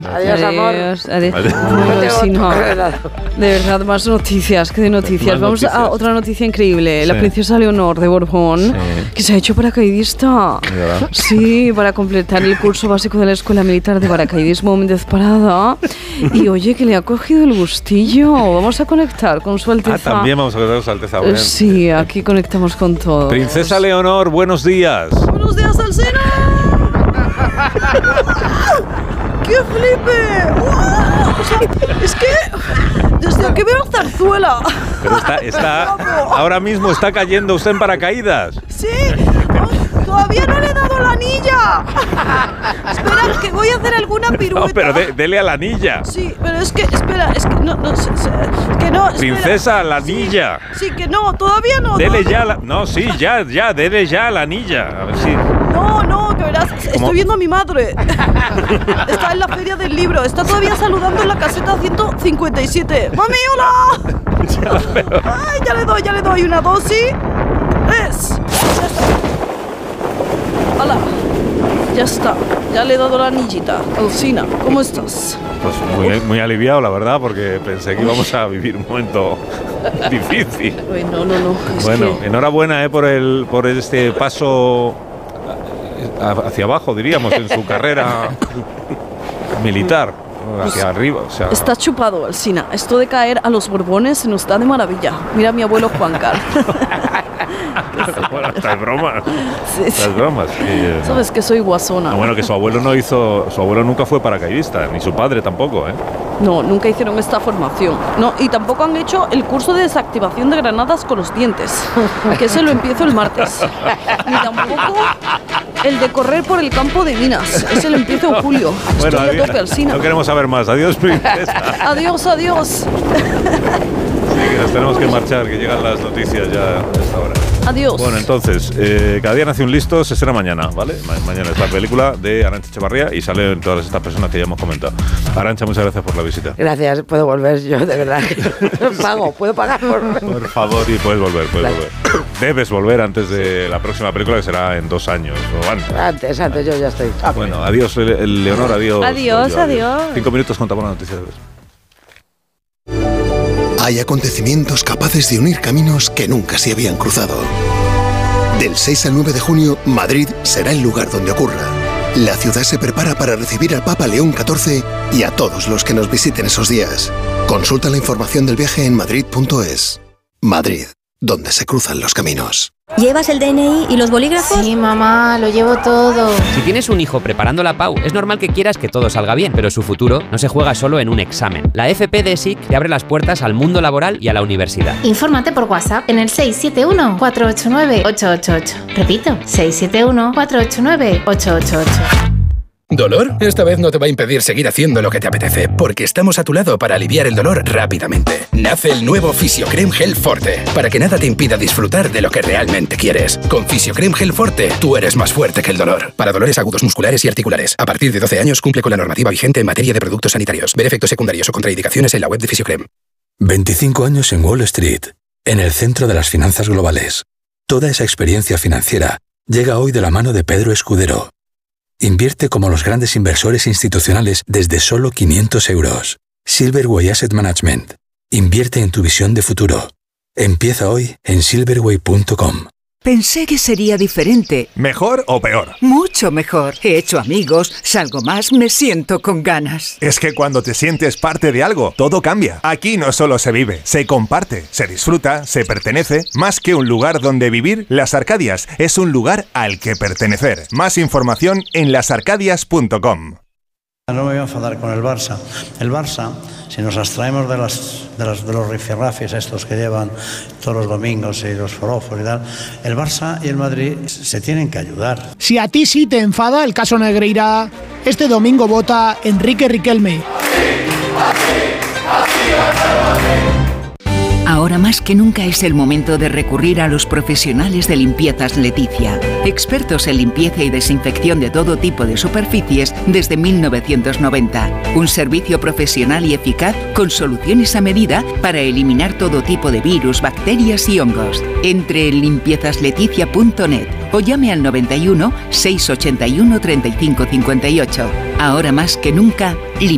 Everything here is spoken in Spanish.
Adiós, amor. Adiós. Sí, no. De verdad, más noticias que de noticias. Vamos a otra noticia increíble. La princesa Leonor de Borbón, que se ha hecho paracaidista. Sí, para completar el curso básico de la Escuela Militar de Paracaidismo Méndez Parada. Y oye, que le ha cogido el gustillo. Vamos a conectar con su Alteza. También vamos a conectar con su Alteza. Bien. Sí, aquí conectamos con todo. Princesa Leonor, buenos días. Buenos días, Alsina. ¡Qué flipe! ¡Wow! O sea, es que desde que veo Zarzuela. Pero está ahora mismo está cayendo usted en paracaídas. Sí. Todavía no le he dado la anilla. Espera, que voy a hacer alguna pirueta. No, pero dele a la anilla. Sí, pero es que, espera, es que no, que no. Princesa, la anilla. Sí, que no, todavía no. Dele ya la... No, sí, ya, dele ya la anilla. A ver si... No, que verás, estoy viendo a mi madre. Está en la feria del libro, está todavía saludando en la caseta 157. ¡Mami, hola! Ay, ya le doy una dosis. Hola, ya está, ya le he dado la anillita. Alsina, ¿cómo estás? Pues muy aliviado, la verdad, porque pensé que íbamos a vivir un momento difícil. No. Bueno, enhorabuena por este paso hacia abajo, diríamos, en su carrera militar. Hacia arriba, o sea. Está chupado, Alsina. Esto de caer a los Borbones se nos da de maravilla. Mira a mi abuelo Juan Carlos. Bueno, estas bromas. Sí. Estas bromas. Sabes que soy guasona. Bueno, que su abuelo nunca fue paracaidista, ni su padre tampoco, ¿eh? No, nunca hicieron esta formación. No, y tampoco han hecho el curso de desactivación de granadas con los dientes, que ese lo empiezo el martes. Ni tampoco el de correr por el campo de minas, ese lo empiezo en julio. Bueno, estoy a tope, Alsina. No queremos saber más. Adiós, princesa. Adiós. Sí, que nos tenemos que marchar, que llegan las noticias ya a esta hora. Adiós. Bueno, entonces, Cada día nace un listo, se estrena mañana, ¿vale? Mañana es la película de Arantxa Echevarría y salen todas estas personas que ya hemos comentado. Arantxa, muchas gracias por la visita. Gracias, puedo volver yo, de verdad. Puedo pagar por favor, y puedes volver. Debes volver antes de la próxima película, que será en 2 años o antes. Antes, yo ya estoy. Bueno, adiós, Leonor, adiós. Adiós. 5 minutos contamos las noticias. Hay acontecimientos capaces de unir caminos que nunca se habían cruzado. Del 6 al 9 de junio, Madrid será el lugar donde ocurra. La ciudad se prepara para recibir al Papa León XIV y a todos los que nos visiten esos días. Consulta la información del viaje en madrid.es. Madrid, donde se cruzan los caminos. ¿Llevas el DNI y los bolígrafos? Sí, mamá, lo llevo todo. Si tienes un hijo preparando la PAU, es normal que quieras que todo salga bien, pero su futuro no se juega solo en un examen. La FP de SIC te abre las puertas al mundo laboral y a la universidad. Infórmate por WhatsApp en el 671-489-888. Repito, 671-489-888. ¿Dolor? Esta vez no te va a impedir seguir haciendo lo que te apetece, porque estamos a tu lado para aliviar el dolor rápidamente. Nace el nuevo Fisiocrem Gel Forte, para que nada te impida disfrutar de lo que realmente quieres. Con Fisiocrem Gel Forte, tú eres más fuerte que el dolor. Para dolores agudos musculares y articulares. A partir de 12 años cumple con la normativa vigente en materia de productos sanitarios. Ver efectos secundarios o contraindicaciones en la web de Fisiocrem. 25 años en Wall Street, en el centro de las finanzas globales. Toda esa experiencia financiera llega hoy de la mano de Pedro Escudero. Invierte como los grandes inversores institucionales desde solo 500 euros. Silverway Asset Management. Invierte en tu visión de futuro. Empieza hoy en silverway.com. Pensé que sería diferente. ¿Mejor o peor? Mucho mejor. He hecho amigos, salgo más, me siento con ganas. Es que cuando te sientes parte de algo, todo cambia. Aquí no solo se vive, se comparte, se disfruta, se pertenece. Más que un lugar donde vivir, Las Arcadias es un lugar al que pertenecer. Más información en lasarcadias.com. No me voy a enfadar con el Barça. El Barça, si nos abstraemos de los rifirrafes estos que llevan todos los domingos y los forofos y tal, el Barça y el Madrid se tienen que ayudar. Si a ti sí te enfada el caso Negreira, este domingo vota Enrique Riquelme. Ahora más que nunca es el momento de recurrir a los profesionales de Limpiezas Leticia, expertos en limpieza y desinfección de todo tipo de superficies desde 1990. Un servicio profesional y eficaz con soluciones a medida para eliminar todo tipo de virus, bacterias y hongos. Entre en limpiezasLeticia.net o llame al 91 681 35 58. Ahora más que nunca,